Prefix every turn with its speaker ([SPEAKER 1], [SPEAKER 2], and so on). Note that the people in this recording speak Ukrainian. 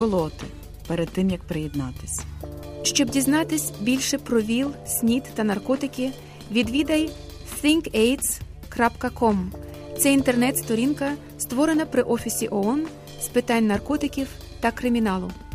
[SPEAKER 1] колоти перед тим, як приєднатись.
[SPEAKER 2] Щоб дізнатись більше про ВІЛ, СНІД та наркотики, відвідай thinkaids.com. Це інтернет-сторінка, створена при Офісі ООН з питань наркотиків та криміналу.